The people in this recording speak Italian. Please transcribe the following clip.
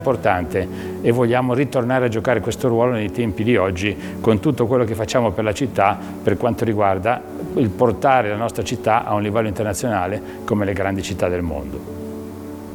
importante e vogliamo ritornare a giocare questo ruolo nei tempi di oggi con tutto quello che facciamo per la città per quanto riguarda il portare la nostra città a un livello internazionale come le grandi città del mondo.